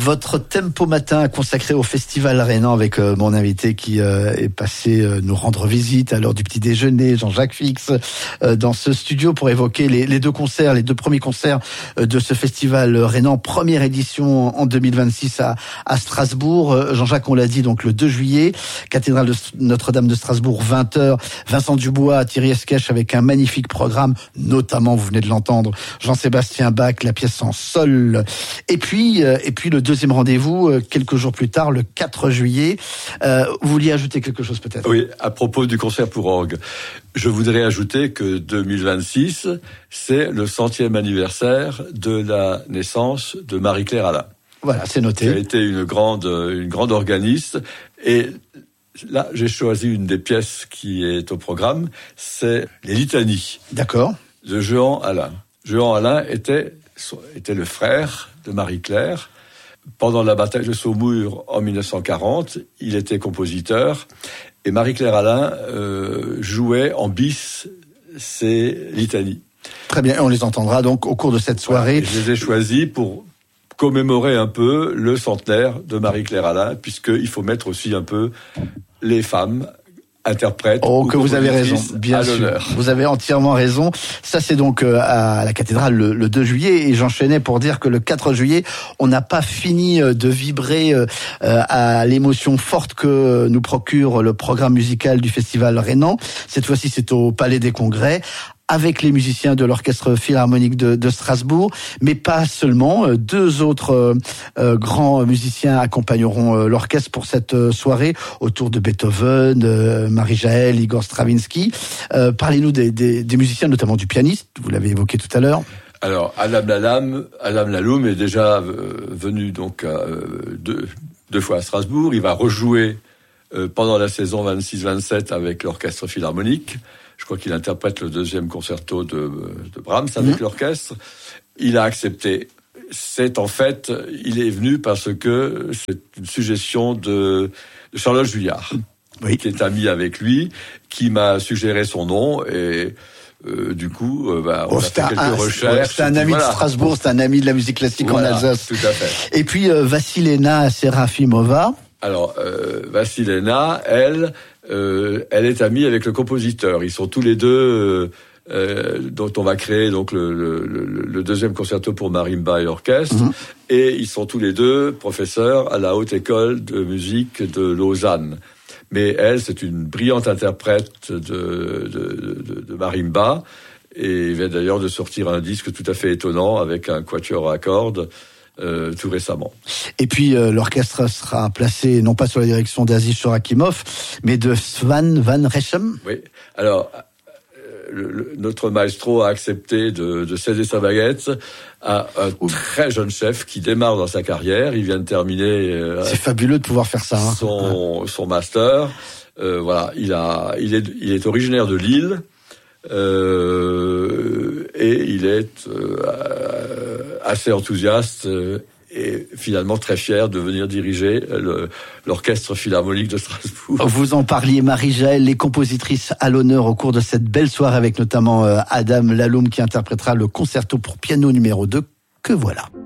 Votre tempo matin consacré au Festival Rhénan avec mon invité qui est passé nous rendre visite à l'heure du petit déjeuner, Jean-Jacques Fix, dans ce studio pour évoquer les deux premiers concerts de ce Festival Rhénan, première édition en 2026 à Strasbourg. Jean-Jacques, on l'a dit, donc le 2 juillet, cathédrale de Notre-Dame de Strasbourg, 20h, Vincent Dubois, Thierry Esquèche avec un magnifique programme, notamment, vous venez de l'entendre, Jean-Sébastien Bach, la pièce en sol. Et puis le deuxième rendez-vous, quelques jours plus tard, le 4 juillet. Vous vouliez ajouter quelque chose peut-être ? Oui, à propos du concert pour orgue. Je voudrais ajouter que 2026, c'est le 100e anniversaire de la naissance de Marie-Claire Alain. Voilà, c'est noté. Qui a été une grande organiste. Et là, j'ai choisi une des pièces qui est au programme, c'est les litanies. D'accord. De Jehan Alain. Jehan Alain était le frère de Marie-Claire. Pendant la bataille de Saumur en 1940, il était compositeur et Marie-Claire Alain jouait en bis ces litanies. Très bien, on les entendra donc au cours de cette soirée. Voilà, je les ai choisis pour commémorer un peu le centenaire de Marie-Claire Alain, puisqu'il faut mettre aussi un peu les femmes interprète. Oh, que vous avez raison, bien sûr. Vous avez entièrement raison. Ça, c'est donc à la cathédrale le 2 juillet. Et j'enchaînais pour dire que le 4 juillet, on n'a pas fini de vibrer à l'émotion forte que nous procure le programme musical du Festival Rhénan. Cette fois-ci, c'est au Palais des Congrès, avec les musiciens de l'Orchestre Philharmonique de Strasbourg, mais pas seulement. Deux autres grands musiciens accompagneront l'orchestre pour cette soirée, autour de Beethoven, Marie-Jaël, Igor Stravinsky. Parlez-nous des musiciens, notamment du pianiste, vous l'avez évoqué tout à l'heure. Alors, Alam Laloum est déjà venu donc deux fois à Strasbourg. Il va rejouer pendant la saison 26-27 avec l'Orchestre Philharmonique. Je crois qu'il interprète le deuxième concerto de Brahms avec l'orchestre. Il a accepté. Il est venu parce que c'est une suggestion de Charlotte Juillard, qui est amie avec lui, qui m'a suggéré son nom et du coup, on a fait quelques recherches. C'est un ami de Strasbourg, c'est un ami de la musique classique en Alsace. Tout à fait. Et puis Vassilena Serafimova. Alors, Vassilena, elle est amie avec le compositeur. Ils sont tous les deux, dont on va créer donc le deuxième concerto pour marimba et orchestre. Et ils sont tous les deux professeurs à la Haute École de musique de Lausanne. Mais elle, c'est une brillante interprète de marimba. Et il vient d'ailleurs de sortir un disque tout à fait étonnant avec un quatuor à cordes. Tout récemment. Et puis l'orchestre sera placé non pas sous la direction d'Aziz Shorakimov, mais de Svan Van Rechem. Oui. Alors notre maestro a accepté de céder sa baguette à un très jeune chef qui démarre dans sa carrière. Il vient de terminer. C'est fabuleux de pouvoir faire ça. Son master. Voilà. Il est originaire de Lille. Et il est assez enthousiaste et finalement très fier de venir diriger l'Orchestre Philharmonique de Strasbourg. Vous en parliez, Marie-Jaël, les compositrices à l'honneur au cours de cette belle soirée avec notamment Adam Laloum qui interprétera le concerto pour piano numéro 2, que voilà.